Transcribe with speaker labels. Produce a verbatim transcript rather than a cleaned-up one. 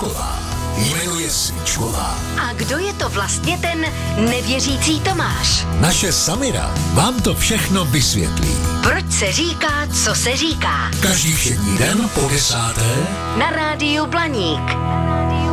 Speaker 1: Svíčková. Jmenuje Svíčková.
Speaker 2: A kdo je to vlastně ten nevěřící Tomáš?
Speaker 1: Naše Samira vám to všechno vysvětlí.
Speaker 2: Proč se říká, co se říká?
Speaker 1: Každý všední den po desáté
Speaker 2: Na rádiu Blaník.